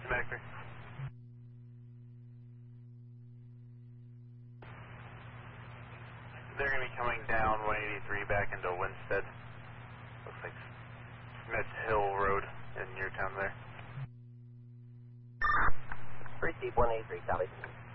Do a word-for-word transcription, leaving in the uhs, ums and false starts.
Connector. They're going to be coming down one eighty-three back into Winstead. Looks like Smith Hill Road in your town there. Receive one eighty-three, copy.